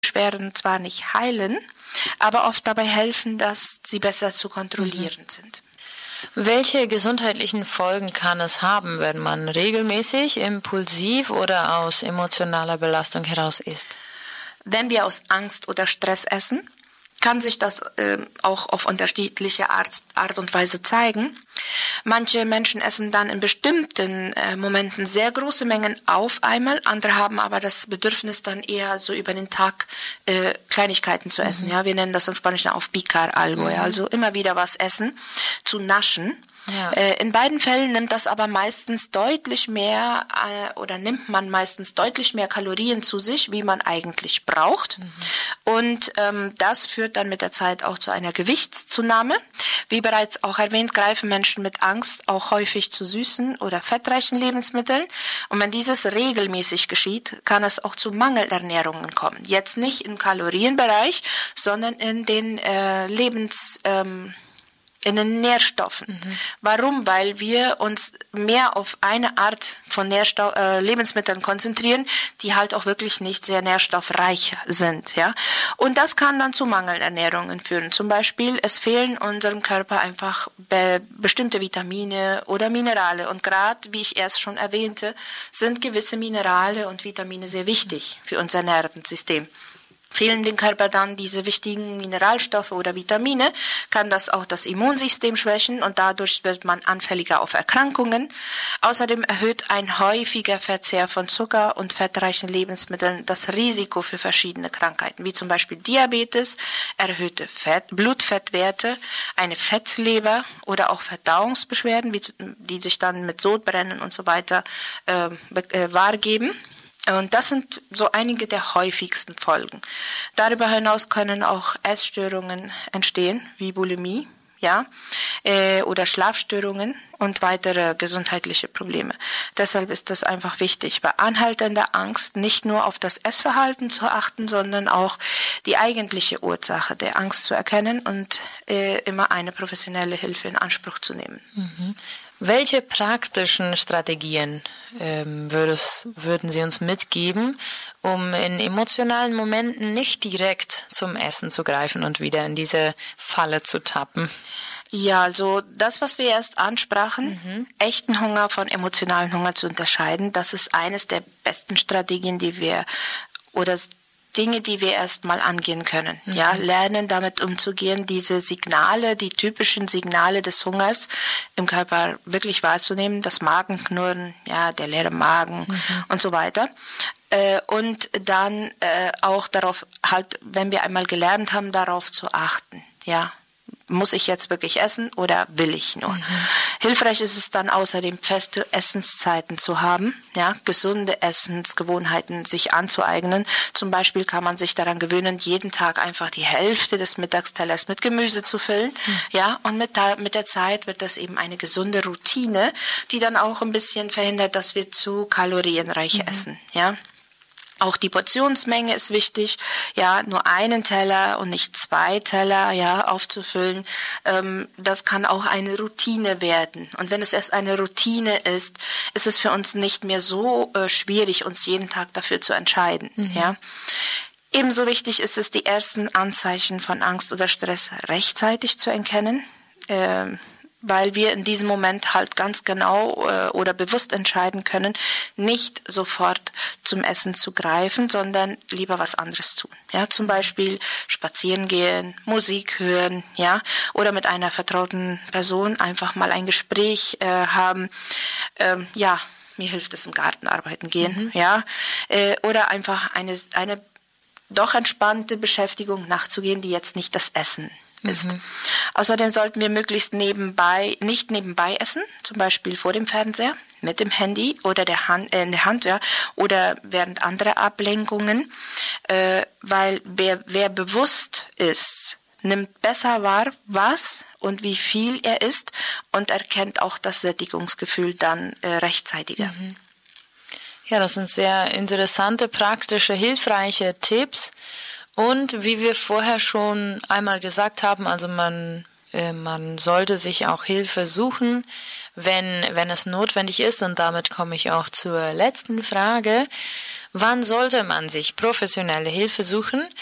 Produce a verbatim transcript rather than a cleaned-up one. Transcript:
Beschwerden zwar nicht heilen, aber oft dabei helfen, dass sie besser zu kontrollieren mhm. sind. Welche gesundheitlichen Folgen kann es haben, wenn man regelmäßig, impulsiv oder aus emotionaler Belastung heraus isst? Wenn wir aus Angst oder Stress essen, kann sich das äh, auch auf unterschiedliche Art, Art und Weise zeigen. Manche Menschen essen dann in bestimmten äh, Momenten sehr große Mengen auf einmal, andere haben aber das Bedürfnis dann eher so über den Tag äh, Kleinigkeiten zu essen. Mhm. Ja, wir nennen das im Spanischen auf picar algo, mhm. ja, also immer wieder was essen, zu naschen. Ja. Äh, in beiden Fällen nimmt das aber meistens deutlich mehr äh, oder nimmt man meistens deutlich mehr Kalorien zu sich, wie man eigentlich braucht. Mhm. Und ähm, das führt dann mit der Zeit auch zu einer Gewichtszunahme. Wie bereits auch erwähnt, greifen Menschen mit Angst auch häufig zu süßen oder fettreichen Lebensmitteln. Und wenn dieses regelmäßig geschieht, kann es auch zu Mangelernährungen kommen. Jetzt nicht im Kalorienbereich, sondern in den äh, Lebens... Ähm, in den Nährstoffen. Mhm. Warum? Weil wir uns mehr auf eine Art von Nährstoff, äh, Lebensmitteln konzentrieren, die halt auch wirklich nicht sehr nährstoffreich sind, ja. Und das kann dann zu Mangelernährungen führen. Zum Beispiel, es fehlen unserem Körper einfach be- bestimmte Vitamine oder Minerale. Und gerade, wie ich erst schon erwähnte, sind gewisse Minerale und Vitamine sehr wichtig für unser Nervensystem. Fehlen dem Körper dann diese wichtigen Mineralstoffe oder Vitamine, kann das auch das Immunsystem schwächen und dadurch wird man anfälliger auf Erkrankungen. Außerdem erhöht ein häufiger Verzehr von Zucker- und fettreichen Lebensmitteln das Risiko für verschiedene Krankheiten, wie zum Beispiel Diabetes, erhöhte Fett, Blutfettwerte, eine Fettleber oder auch Verdauungsbeschwerden, wie, die sich dann mit Sodbrennen und so weiter äh, äh, wahrgeben. Und das sind so einige der häufigsten Folgen. Darüber hinaus können auch Essstörungen entstehen, wie Bulimie, ja, äh, oder Schlafstörungen und weitere gesundheitliche Probleme. Deshalb ist es einfach wichtig, bei anhaltender Angst nicht nur auf das Essverhalten zu achten, sondern auch die eigentliche Ursache der Angst zu erkennen und äh, immer eine professionelle Hilfe in Anspruch zu nehmen. Mhm. Welche praktischen Strategien ähm, würdes, würden Sie uns mitgeben, um in emotionalen Momenten nicht direkt zum Essen zu greifen und wieder in diese Falle zu tappen? Ja, also das, was wir erst ansprachen, mhm. echten Hunger von emotionalen Hunger zu unterscheiden, das ist eines der besten Strategien, die wir oder Dinge, die wir erstmal angehen können. Mhm. Ja, lernen damit umzugehen, diese Signale, die typischen Signale des Hungers im Körper wirklich wahrzunehmen, das Magenknurren, ja, der leere Magen mhm. und so weiter. Äh, und dann äh, auch darauf halt, wenn wir einmal gelernt haben, darauf zu achten, ja. Muss ich jetzt wirklich essen oder will ich nur? Mhm. Hilfreich ist es dann außerdem, feste Essenszeiten zu haben, ja, gesunde Essensgewohnheiten sich anzueignen. Zum Beispiel kann man sich daran gewöhnen, jeden Tag einfach die Hälfte des Mittagstellers mit Gemüse zu füllen, mhm. ja, und mit, mit der Zeit wird das eben eine gesunde Routine, die dann auch ein bisschen verhindert, dass wir zu kalorienreich mhm. essen, ja. Auch die Portionsmenge ist wichtig, ja, nur einen Teller und nicht zwei Teller, ja, aufzufüllen. Ähm, das kann auch eine Routine werden. Und wenn es erst eine Routine ist, ist es für uns nicht mehr so äh, schwierig, uns jeden Tag dafür zu entscheiden, mhm. ja. Ebenso wichtig ist es, die ersten Anzeichen von Angst oder Stress rechtzeitig zu erkennen. Ähm, weil wir in diesem Moment halt ganz genau äh, oder bewusst entscheiden können, nicht sofort zum Essen zu greifen, sondern lieber was anderes tun. Ja, zum Beispiel spazieren gehen, Musik hören, ja, oder mit einer vertrauten Person einfach mal ein Gespräch äh, haben. Ähm, ja, mir hilft es im Garten arbeiten gehen, mhm. ja, äh, oder einfach eine eine doch entspannte Beschäftigung nachzugehen, die jetzt nicht das Essen ist. Mhm. Außerdem sollten wir möglichst nebenbei, nicht nebenbei essen, zum Beispiel vor dem Fernseher, mit dem Handy oder der Hand, äh, in der Hand, ja, oder während anderer Ablenkungen, äh, weil wer, wer bewusst ist, nimmt besser wahr, was und wie viel er isst und erkennt auch das Sättigungsgefühl dann äh, rechtzeitiger. Mhm. Ja, das sind sehr interessante, praktische, hilfreiche Tipps. Und wie wir vorher schon einmal gesagt haben, also man, äh, man sollte sich auch Hilfe suchen, wenn, wenn es notwendig ist. Und damit komme ich auch zur letzten Frage. Wann sollte man sich professionelle Hilfe suchen?